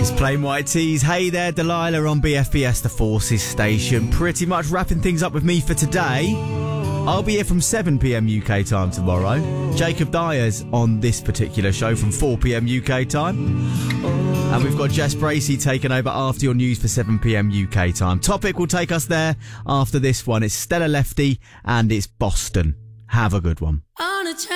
Plain White Tees. Hey there, Delilah on BFBS, the Forces station. Pretty much wrapping things up with me for today. I'll be here from 7pm UK time tomorrow. Jacob Dyer's on this particular show from 4pm UK time. And we've got Jess Bracey taking over after your news for 7pm UK time. Topic will take us there after this one. It's Stella Lefty and it's Boston. Have a good one.